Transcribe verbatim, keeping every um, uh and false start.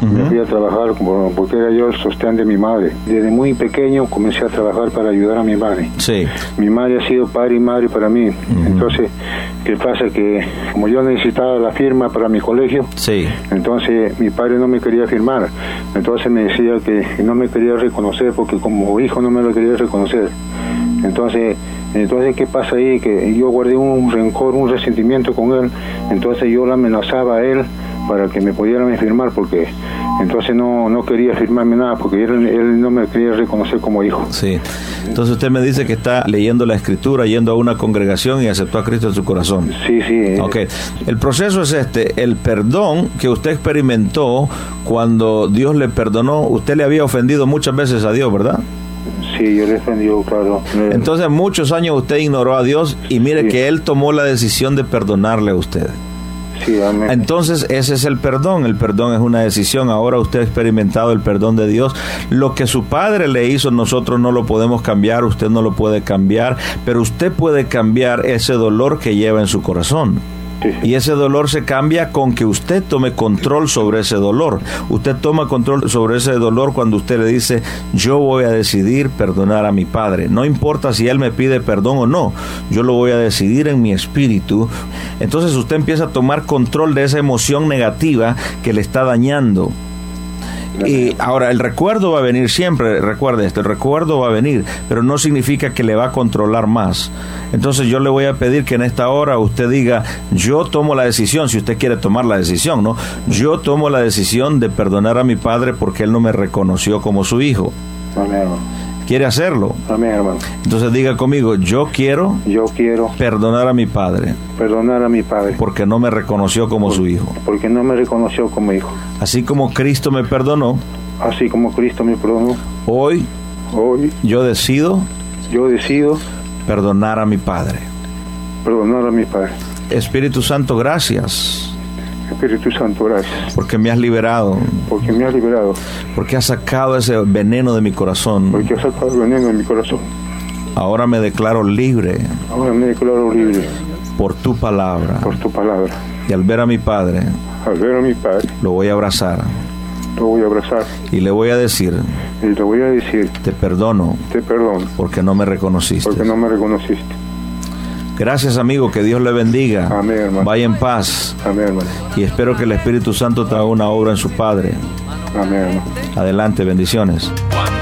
Uh-huh. Me fui a trabajar porque era yo el sostén de mi madre. Desde muy pequeño comencé a trabajar para ayudar a mi madre. Sí. Mi madre ha sido padre y madre para mí. Uh-huh. Entonces, ¿qué pasa? Que como yo necesitaba la firma para mi colegio, sí. entonces mi padre no me quería firmar. Entonces me decía que no me quería reconocer porque como hijo no me lo quería reconocer. Entonces, entonces ¿qué pasa ahí? Que yo guardé un rencor, un resentimiento con él. Entonces yo le amenazaba a él para que me pudieran firmar, porque entonces no, no quería firmarme nada, porque él, él no me quería reconocer como hijo. Sí. Entonces usted me dice que está leyendo la Escritura, yendo a una congregación y aceptó a Cristo en su corazón. Sí, sí. Ok. El proceso es este. El perdón que usted experimentó cuando Dios le perdonó, usted le había ofendido muchas veces a Dios, ¿verdad? Sí, yo le ofendí, claro. Entonces muchos años usted ignoró a Dios y mire sí. que Él tomó la decisión de perdonarle a usted. Sí, amén. Entonces ese es el perdón. El perdón es una decisión. Ahora usted ha experimentado el perdón de Dios. Lo que su padre le hizo, nosotros no lo podemos cambiar, usted no lo puede cambiar, pero usted puede cambiar ese dolor que lleva en su corazón. Sí, sí. Y ese dolor se cambia con que usted tome control sobre ese dolor. Usted toma control sobre ese dolor cuando usted le dice: yo voy a decidir perdonar a mi padre. No importa si él me pide perdón o no, yo lo voy a decidir en mi espíritu. Entonces usted empieza a tomar control de esa emoción negativa que le está dañando. Y ahora el recuerdo va a venir siempre, recuerde esto, el recuerdo va a venir, pero no significa que le va a controlar más. Entonces yo le voy a pedir que en esta hora usted diga: yo tomo la decisión, si usted quiere tomar la decisión, ¿no? Yo tomo la decisión de perdonar a mi padre porque él no me reconoció como su hijo. Amén, hermano. ¿Quiere hacerlo? Amén, hermano. Entonces diga conmigo: yo quiero, yo quiero perdonar a mi padre. Perdonar a mi padre. Porque no me reconoció como Por, su hijo. Porque no me reconoció como hijo. Así como Cristo me perdonó. Así como Cristo me perdonó. Hoy, hoy yo decido, yo decido perdonar a mi padre. Perdonar a mi padre. Espíritu Santo, gracias. Espíritu Santo, gracias. Porque me has liberado. Porque me has liberado. Porque has sacado ese veneno de mi corazón. Porque has sacado el veneno de mi corazón. Ahora me declaro libre. Ahora me declaro libre. Por tu palabra. Por tu palabra. Y al ver a mi padre. Al ver a mi padre. Lo voy a abrazar. Lo voy a abrazar. Y le voy a decir. Y le voy a decir. Te perdono. Te perdono. Porque no me reconociste. Porque no me reconociste. Gracias, amigo, que Dios le bendiga. Amén, hermano. Vaya en paz. Amén, hermano. Y espero que el Espíritu Santo te haga una obra en su Padre. Amén, hermano. Adelante, bendiciones.